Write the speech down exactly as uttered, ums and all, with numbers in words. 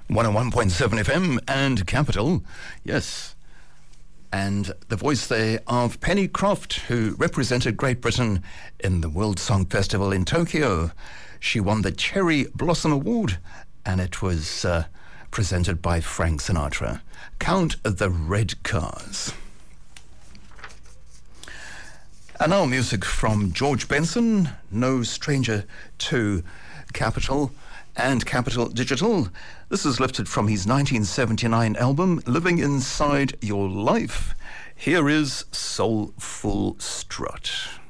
one oh one point seven F M and Capital, yes. And the voice there of Penny Croft, who represented Great Britain in the World Song Festival in Tokyo. She won the Cherry Blossom Award, and it was uh, presented by Frank Sinatra. Count the Red Cars. And now music from George Benson, no stranger to Capital and Capital Digital. This is lifted from his nineteen seventy-nine album, Living Inside Your Life. Here is Soulful Strut.